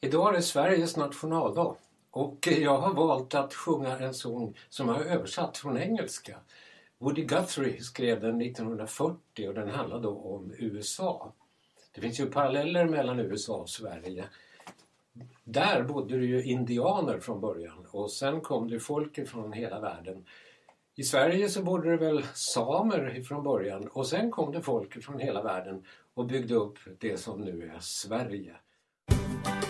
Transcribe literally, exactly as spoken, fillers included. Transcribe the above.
Idag är det Sveriges nationaldag och jag har valt att sjunga en sång som jag har översatt från engelska. Woody Guthrie skrev den nittonhundrafyrtio och den handlar då om U S A. Det finns ju paralleller mellan U S A och Sverige. Där bodde det ju indianer från början och sen kom det folk från hela världen. I Sverige så bodde det väl samer från början och sen kom det folk från hela världen och byggde upp det som nu är Sverige.